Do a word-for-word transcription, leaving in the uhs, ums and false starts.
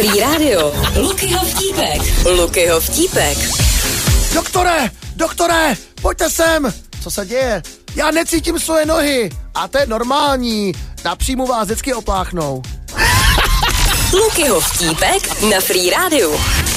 Free Radio. Lukyho vtípek. Lukyho vtípek. Doktore, doktore, pojďte sem. Co se děje? Já necítím svoje nohy. A to je normální. Napřímo vás vždycky opláchnou. Lukyho vtípek na Free Radio.